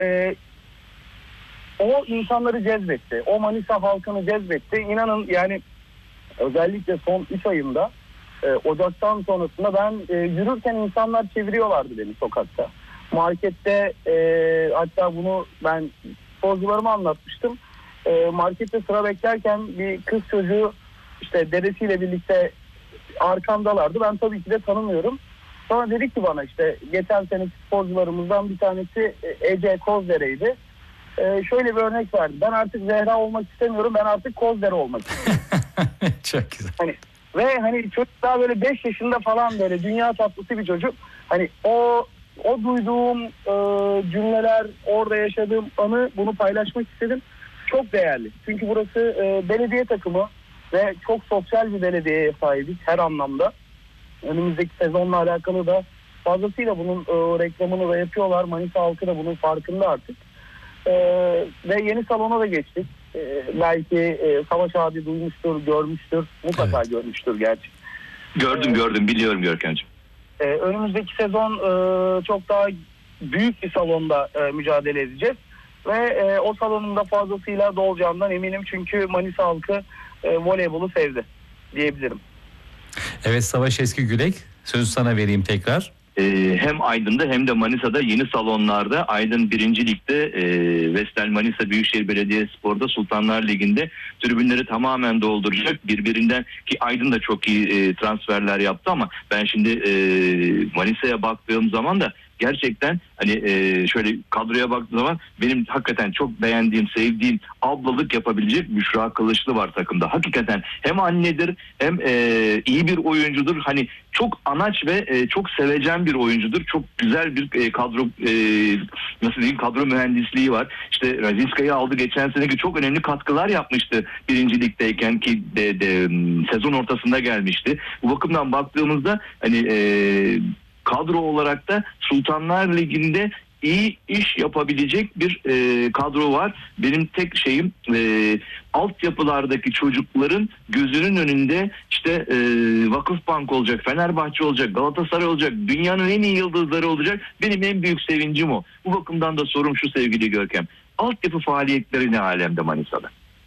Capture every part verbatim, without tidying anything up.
e, o insanları cezbetti. O Manisa halkını cezbetti. İnanın yani özellikle son üç ayında e, Ocak'tan sonrasında ben e, yürürken insanlar çeviriyorlardı beni sokakta. Markette e, hatta bunu ben sporcularıma anlatmıştım. E, markette sıra beklerken bir kız çocuğu işte dedesiyle birlikte arkamdalardı. Ben tabii ki de tanımıyorum. Sonra dedi ki bana işte geçen seneki sporcularımızdan bir tanesi Ece Kozdere'ydi. Ee, şöyle bir örnek verdi. Ben artık Zehra olmak istemiyorum. Ben artık Kozdere olmak istiyorum. Çok güzel. Hani, ve hani çocuk daha böyle beş yaşında falan böyle dünya tatlısı bir çocuk. Hani o o duyduğum e, cümleler, orada yaşadığım anı bunu paylaşmak istedim. Çok değerli. Çünkü burası e, belediye takımı ve çok sosyal bir belediyeye sahibiz her anlamda. Önümüzdeki sezonla alakalı da fazlasıyla bunun e, reklamını da yapıyorlar. Manisa halkı da bunun farkında artık. E, ve yeni salona da geçtik. E, belki e, Savaş abi duymuştur, görmüştür. Mutlaka evet. görmüştür gerçi. Gördüm e, gördüm biliyorum Görkemciğim. E, önümüzdeki sezon e, çok daha büyük bir salonda e, mücadele edeceğiz. Ve e, o salonun da fazlasıyla dolacağından eminim. Çünkü Manisa halkı e, voleybolu sevdi diyebilirim. Evet Savaş Eskigülek, sözü sana vereyim tekrar. Ee, hem Aydın'da hem de Manisa'da yeni salonlarda Aydın birinci Lig'de e, Vestel Manisa Büyükşehir Belediyespor'da Sultanlar Ligi'nde tribünleri tamamen dolduracak. Birbirinden ki Aydın da çok iyi e, transferler yaptı ama ben şimdi e, Manisa'ya baktığım zaman da gerçekten hani e, şöyle kadroya baktığım zaman benim hakikaten çok beğendiğim, sevdiğim ablalık yapabilecek Büşra Kılıçlı var takımda. Hakikaten hem annedir hem e, iyi bir oyuncudur. Hani çok anaç ve e, çok sevecen bir oyuncudur. Çok güzel bir e, kadro e, nasıl diyeyim kadro mühendisliği var. İşte Raziska'yı aldı geçen seneki çok önemli katkılar yapmıştı birinci ligdeyken ki de, de, sezon ortasında gelmişti. Bu bakımdan baktığımızda hani e, kadro olarak da Sultanlar Ligi'nde iyi iş yapabilecek bir e, kadro var. Benim tek şeyim e, altyapılardaki çocukların gözünün önünde işte e, Vakıfbank olacak, Fenerbahçe olacak, Galatasaray olacak, dünyanın en iyi yıldızları olacak. Benim en büyük sevincim o. Bu bakımdan da sorum şu sevgili Görkem. Altyapı faaliyetleri ne alemde Manisa'da?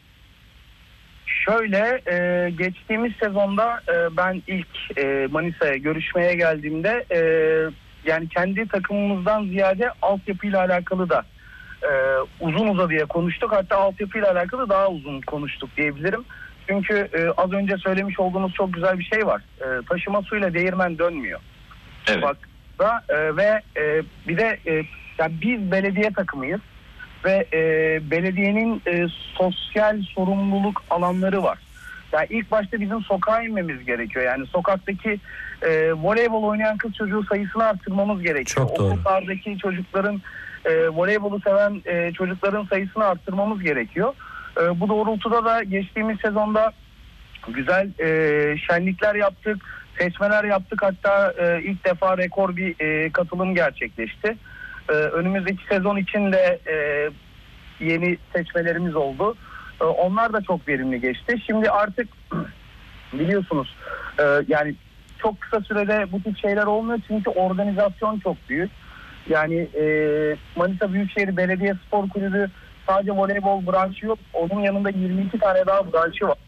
Şöyle e, geçtiğimiz sezonda e, ben ilk e, Manisa'ya görüşmeye geldiğimde e, yani kendi takımımızdan ziyade altyapıyla alakalı da e, uzun uzadıya konuştuk. Hatta altyapıyla alakalı daha uzun konuştuk diyebilirim. Çünkü e, az önce söylemiş olduğunuz çok güzel bir şey var. E, taşıma suyla değirmen dönmüyor. Evet. Bak da e, ve e, bir de e, yani biz belediye takımıyız. Ve e, belediyenin e, sosyal sorumluluk alanları var. Yani ilk başta bizim sokağa inmemiz gerekiyor. Yani sokaktaki e, voleybol oynayan kız çocuğu sayısını arttırmamız gerekiyor. Çok doğru. Okullardaki çocukların e, voleybolu seven e, çocukların sayısını arttırmamız gerekiyor. E, bu doğrultuda da geçtiğimiz sezonda güzel e, şenlikler yaptık, seçmeler yaptık. Hatta e, ilk defa rekor bir e, katılım gerçekleşti. Ee, önümüzdeki sezon için de e, yeni seçmelerimiz oldu. Ee, onlar da çok verimli geçti. Şimdi artık biliyorsunuz e, yani çok kısa sürede bu tip şeyler olmuyor çünkü organizasyon çok büyük. Yani e, Manisa Büyükşehir Belediyespor Kulübü sadece voleybol branşı yok. Onun yanında yirmi iki tane daha branşı var.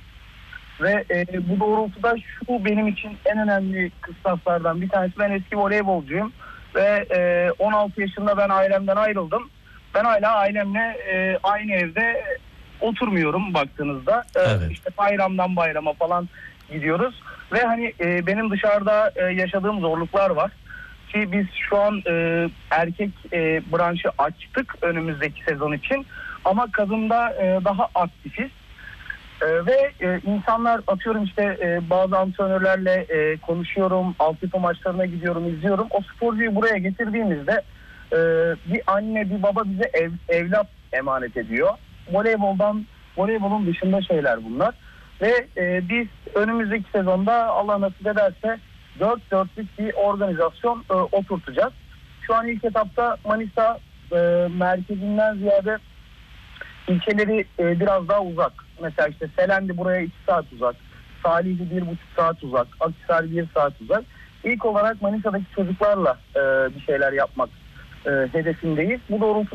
Ve e, bu doğrultuda şu benim için en önemli kıstaslardan bir tanesi. Ben eski voleybolcuyum. Ve e, on altı yaşında ben ailemden ayrıldım. Ben hala ailemle e, aynı evde oturmuyorum baktığınızda. E, evet. İşte bayramdan bayrama falan gidiyoruz. Ve hani e, benim dışarıda e, yaşadığım zorluklar var. Ki biz şu an e, erkek e, branşı açtık önümüzdeki sezon için. Ama kadında e, daha aktifiz. Ee, ve e, insanlar atıyorum işte e, bazı antrenörlerle e, konuşuyorum, altyapı maçlarına gidiyorum, izliyorum. O sporcuyu buraya getirdiğimizde e, bir anne bir baba bize ev, evlat emanet ediyor. Voleyboldan, voleybolun dışında şeyler bunlar. Ve e, biz önümüzdeki sezonda Allah nasip ederse dört dörtlük bir organizasyon e, oturtacağız. Şu an ilk etapta Manisa e, merkezinden ziyade ilçeleri e, biraz daha uzak. Mesela işte Selendi buraya iki saat uzak. Salihli bir buçuk saat uzak. Akhisar bir saat uzak. İlk olarak Manisa'daki çocuklarla e, bir şeyler yapmak e, hedefindeyiz. Bu doğrultuda